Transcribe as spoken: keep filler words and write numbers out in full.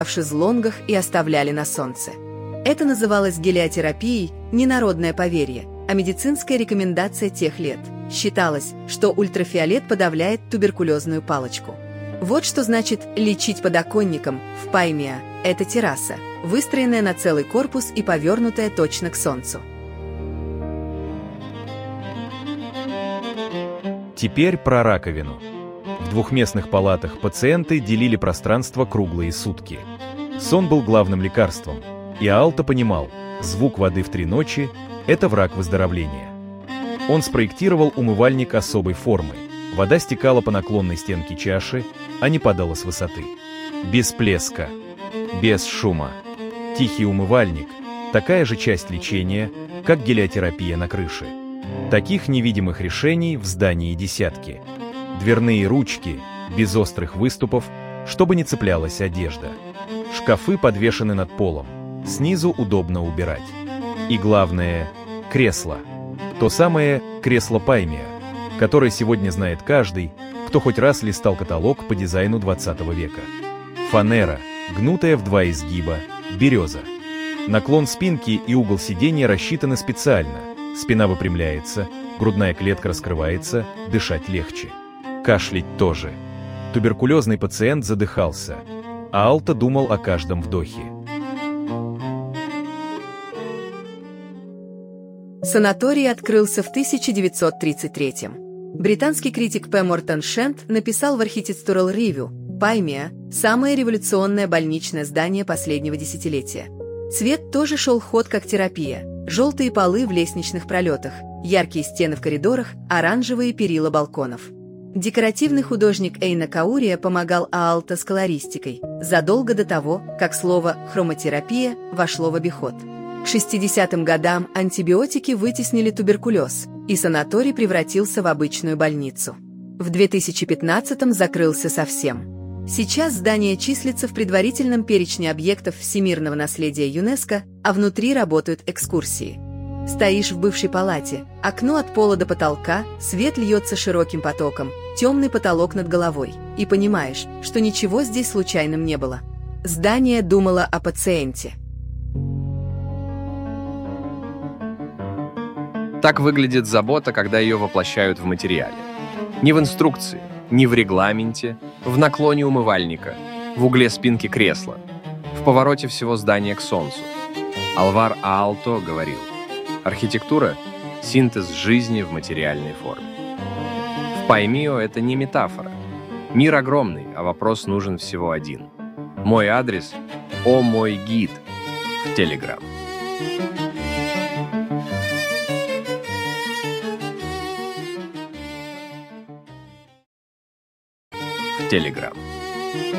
в шезлонгах и оставляли на солнце. Это называлось гелиотерапией, не народное поверье, а медицинская рекомендация тех лет. Считалось, что ультрафиолет подавляет туберкулезную палочку. Вот что значит лечить подоконником в Паймиа. Это терраса, выстроенная на целый корпус и повернутая точно к солнцу. Теперь про раковину. В двухместных палатах пациенты делили пространство круглые сутки. Сон был главным лекарством, и Аалто понимал, звук воды в три ночи – это враг выздоровления. Он спроектировал умывальник особой формы. Вода стекала по наклонной стенке чаши, а не падала с высоты. Без плеска, без шума. Тихий умывальник – такая же часть лечения, как гелиотерапия на крыше. Таких невидимых решений в здании десятки. Дверные ручки, без острых выступов, чтобы не цеплялась одежда. Шкафы подвешены над полом. Снизу удобно убирать. И главное – кресло. То самое кресло Паймиа, которое сегодня знает каждый, кто хоть раз листал каталог по дизайну двадцатого века. Фанера, гнутая в два изгиба, береза. Наклон спинки и угол сидения рассчитаны специально. Спина выпрямляется, грудная клетка раскрывается, дышать легче. Кашлять тоже. Туберкулезный пациент задыхался, а Аалто думал о каждом вдохе. Санаторий открылся в тысяча девятьсот тридцать третьем. Британский критик П. Мортон Шент написал в Architectural Review: «Паймиа – самое революционное больничное здание последнего десятилетия». Цвет тоже шел ход как терапия. Желтые полы в лестничных пролетах, яркие стены в коридорах, оранжевые перила балконов. Декоративный художник Эйна Каурия помогал Аалто с колористикой задолго до того, как слово «хромотерапия» вошло в обиход. К шестидесятым годам антибиотики вытеснили туберкулез, и санаторий превратился в обычную больницу. В две тысячи пятнадцатом закрылся совсем. Сейчас здание числится в предварительном перечне объектов всемирного наследия ЮНЕСКО, а внутри работают экскурсии. Стоишь в бывшей палате, окно от пола до потолка, свет льется широким потоком, темный потолок над головой, и понимаешь, что ничего здесь случайным не было. Здание думало о пациенте. Так выглядит забота, когда ее воплощают в материале. Не в инструкции, не в регламенте, в наклоне умывальника, в угле спинки кресла, в повороте всего здания к солнцу. Алвар Аалто говорил: архитектура – синтез жизни в материальной форме. В Паймио это не метафора. Мир огромный, а вопрос нужен всего один. Мой адрес – «О мой гид» в Telegram. В Telegram.